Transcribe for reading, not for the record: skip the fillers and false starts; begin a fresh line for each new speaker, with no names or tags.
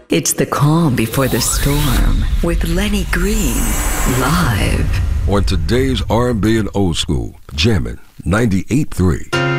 It's the calm before the storm with Lenny Green, live.
On today's R&B and old school, jamming 98.3.